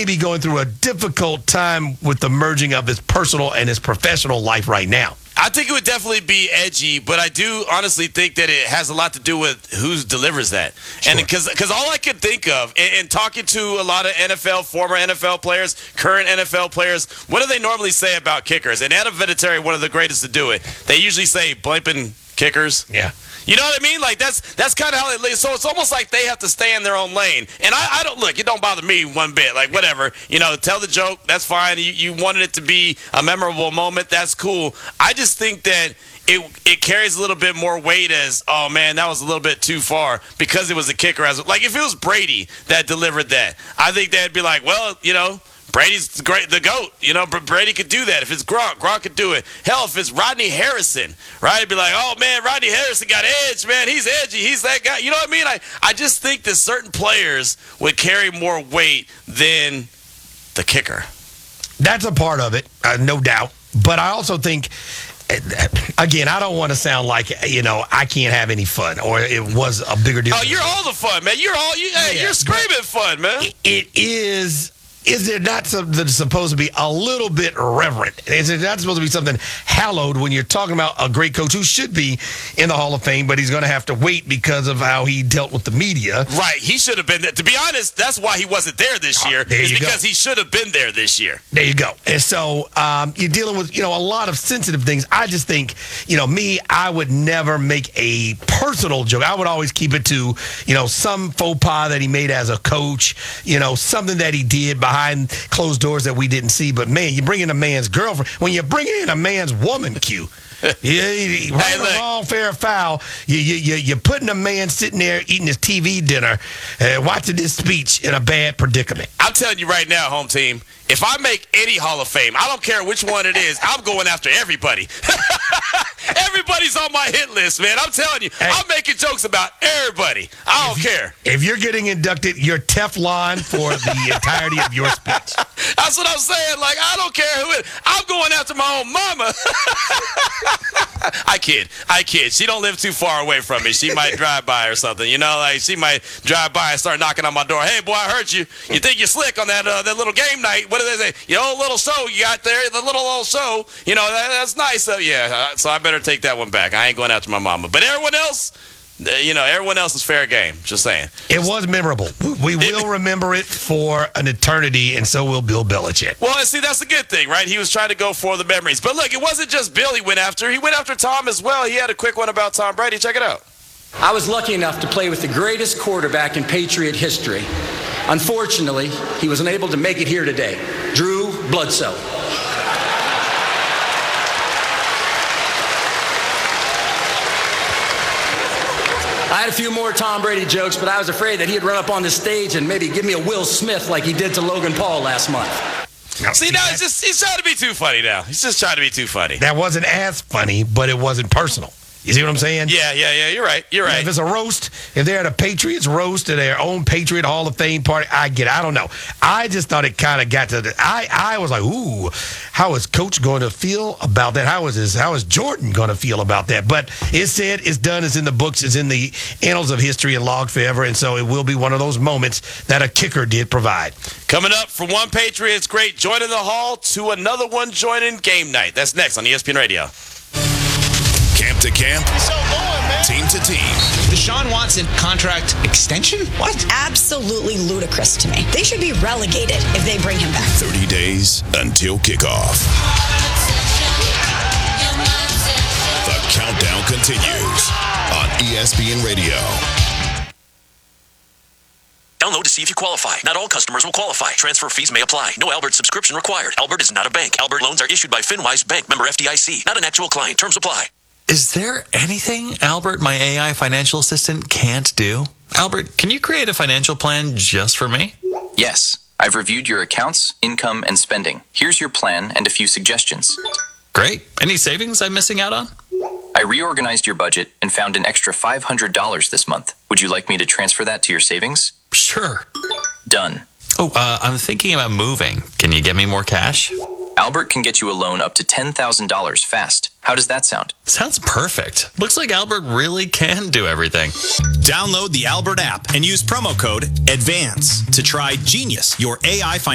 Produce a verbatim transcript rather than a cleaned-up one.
be going through a difficult time with the merging of his personal and his professional life right now. I think it would definitely be edgy, but I do honestly think that it has a lot to do with who delivers that. Sure. And because because all I could think of, and, and talking to a lot of N F L, former N F L players, current N F L players, what do they normally say about kickers? And Adam Vinatieri, one of the greatest to do it, they usually say blimping kickers. Yeah. You know what I mean? Like, that's that's kind of how it. So it's almost like they have to stay in their own lane. And I, I don't look. It don't bother me one bit. Like, whatever. You know, tell the joke. That's fine. You, you wanted it to be a memorable moment. That's cool. I just think that it it carries a little bit more weight as, oh man, that was a little bit too far because it was a kicker. As like if it was Brady that delivered that, I think they'd be like, well, you know. Brady's the great, the GOAT. You know, Brady could do that. If it's Gronk, Gronk could do it. Hell, if it's Rodney Harrison, right? It'd be like, oh, man, Rodney Harrison got edge, man. He's edgy. He's that guy. You know what I mean? I, I just think that certain players would carry more weight than the kicker. That's a part of it, uh, no doubt. But I also think, again, I don't want to sound like, you know, I can't have any fun or it was a bigger deal. Oh, you're all the fun, man. You're all, you, hey, yeah, you're screaming fun, man. It is... Is there not something that's supposed to be a little bit reverent? Is it not supposed to be something hallowed when you're talking about a great coach who should be in the Hall of Fame, but he's going to have to wait because of how he dealt with the media? Right. He should have been there. To be honest, that's why he wasn't there this year. There is you because go. he should have been there this year. There you go. And so um, you're dealing with, you know, a lot of sensitive things. I just think, you know, me, I would never make a personal joke. I would always keep it to, you know, some faux pas that he made as a coach, you know, something that he did behind closed doors that we didn't see. But, man, you bring in a man's girlfriend. When you're bringing in a man's woman, Q, you, you, right hey, or wrong, fair or foul, you, you, you, you're putting a man sitting there eating his T V dinner, uh, watching this speech in a bad predicament. I'm telling you right now, home team, if I make any Hall of Fame, I don't care which one it is, I'm going after everybody. Everybody's on my hit list, man. I'm telling you, hey, I'm making jokes about everybody. I don't if care. You, if you're getting inducted, you're Teflon for the entirety of your speech. That's what I'm saying. Like, I don't care who it is. I'm going after my own mama. I kid. I kid. She don't live too far away from me. She might drive by or something. You know, like she might drive by and start knocking on my door. Hey, boy, I heard you. You think you're slick on that uh, that little game night. What do they say? Your old little show you got there, the little old show. You know, that, that's nice. So, yeah, uh, so I better take that one back. I ain't going after my mama. But everyone else, uh, you know, everyone else is fair game. Just saying. It was memorable. We will remember it for an eternity, and so will Bill Belichick. Well, and see, that's the good thing, right? He was trying to go for the memories. But look, it wasn't just Bill he went after. He went after Tom as well. He had a quick one about Tom Brady. Check it out. I was lucky enough to play with the greatest quarterback in Patriot history. Unfortunately, he was unable to make it here today. Drew Bledsoe. I had a few more Tom Brady jokes, but I was afraid that he'd run up on the stage and maybe give me a Will Smith like he did to Logan Paul last month. Now, see, now he's just he's trying to be too funny now. He's just trying to be too funny. That wasn't as funny, but it wasn't personal. You see what I'm saying? Yeah, yeah, yeah. You're right. You're right. If it's a roast, if they're at a Patriots roast at their own Patriot Hall of Fame party, I get it. I don't know. I just thought it kind of got to the, I, I was like, ooh, how is Coach going to feel about that? How is his, how is Jordan going to feel about that? But it's said, it's done, it's in the books, it's in the annals of history and logged forever, and so it will be one of those moments that a kicker did provide. Coming up from one Patriots great joining the Hall to another one joining game night. That's next on E S P N Radio. Camp to camp, so going, man. Team to team. Deshaun Watson contract extension? What? Absolutely ludicrous to me. They should be relegated if they bring him back. thirty days until kickoff. The countdown continues on E S P N Radio. Download to see if you qualify. Not all customers will qualify. Transfer fees may apply. No Albert subscription required. Albert is not a bank. Albert loans are issued by FinWise Bank, member F D I C. Not an actual client. Terms apply. Is there anything Albert, my A I financial assistant, can't do? Albert, can you create a financial plan just for me? Yes. I've reviewed your accounts, income, and spending. Here's your plan and a few suggestions. Great. Any savings I'm missing out on? I reorganized your budget and found an extra five hundred dollars this month. Would you like me to transfer that to your savings? Sure. Done. Oh, uh, I'm thinking about moving. Can you get me more cash? Albert can get you a loan up to ten thousand dollars fast. How does that sound? Sounds perfect. Looks like Albert really can do everything. Download the Albert app and use promo code ADVANCE to try Genius, your A I financial